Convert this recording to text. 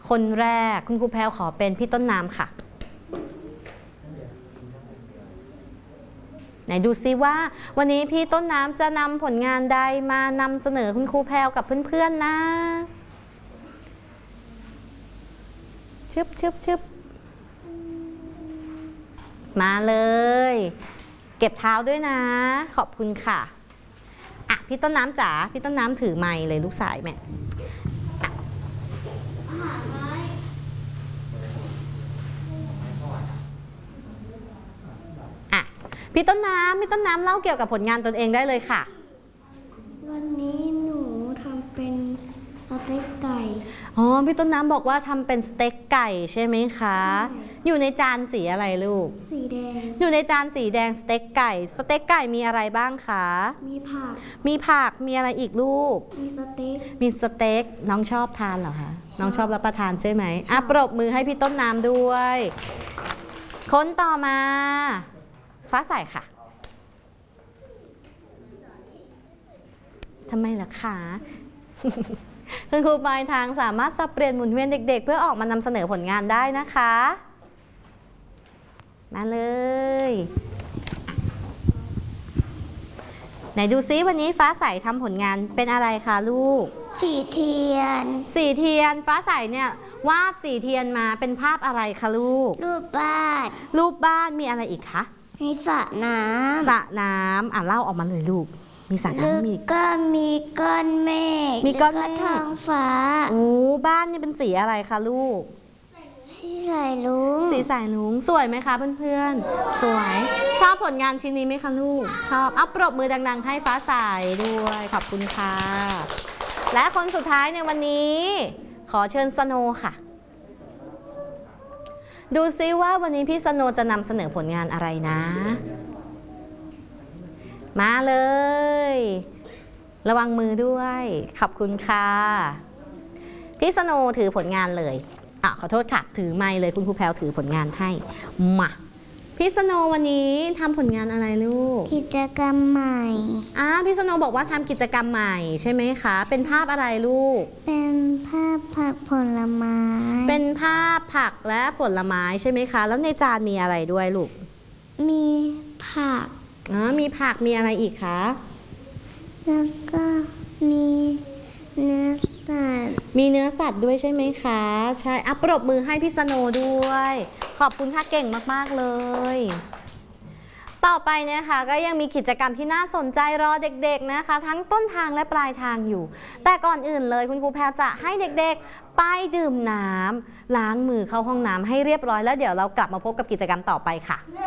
คนแรกคุณครูแพรวขอเป็นพี่ต้นน้ำค่ะไหนดูซิว่าวันนี้พี่ต้นน้ำจะนำผลงานใดมานำเสนอคุณครูแพรวกับเพื่อนๆนะชึบมาเลยเก็บเท้าด้วยนะขอบคุณค่ะอ่ะพี่ต้นน้ำจ๋าพี่ต้นน้ำถือไมค์เลยลูกสายแม่อ่ะพี่ต้นน้ำเล่าเกี่ยวกับผลงานตนเองได้เลยค่ะวันนี้หนูทำเป็นสเต็กไก่อ๋อพี่ต้นน้ำบอกว่าทำเป็นสเต็กไก่ใช่ไหมคะอยู่ในจานสีอะไรลูกสีแดงอยู่ในจานสีแดงสเต็กไก่มีอะไรบ้างคะมีผักมีอะไรอีกลูกมีสเสีเทียนฟ้าใสเนี่ยวาดสีเทียนมาเป็นภาพอะไรคะลูกรูปบ้านมีอะไรอีกคะมีสระน้ำอ่ะเล่าออกมาเลยลูกมีสระน้ำก็มีก้อนเมฆท้องฟ้าโอ้บ้านนี่เป็นสีอะไรคะลูกสีสายลุงสวยไหมคะเพื่อนๆสวยชอบผลงานชิ้นนี้ไหมคะลูกชอบเอาปรบมือดังๆให้ฟ้าใสด้วยขอบคุณค่ะและคนสุดท้ายในวันนี้ขอเชิญสโนค่ะดูซิว่าวันนี้พี่สโนจะนำเสนอผลงานอะไรนะมาเลยระวังมือด้วยขอบคุณค่ะพี่สโนถือผลงานเลยขอโทษค่ะถือไมค์เลยคุณครูแพรวถือผลงานให้มาพี่สโนวันนี้ทำผลงานอะไรลูกกิจกรรมใหม่พี่สโนบอกว่าทำกิจกรรมใหม่ใช่ไหมคะเป็นภาพอะไรลูกเป็นภาพผักผลไม้เป็นภาพผักและผลไม้ใช่ไหมคะแล้วในจานมีอะไรด้วยลูกมีผักมีอะไรอีกคะแล้วก็มีเนื้อสัตว์ด้วยใช่ไหมคะใช่ปรบมือให้พี่สโนด้วยขอบคุณค่ะเก่งมากๆเลยต่อไปนะคะก็ยังมีกิจกรรมที่น่าสนใจรอเด็กๆนะคะทั้งต้นทางและปลายทางอยู่แต่ก่อนอื่นเลยคุณครูแพรจะให้เด็กๆไปดื่มน้ำล้างมือเข้าห้องน้ำให้เรียบร้อยแล้วเดี๋ยวเรากลับมาพบกับกิจกรรมต่อไปค่ะ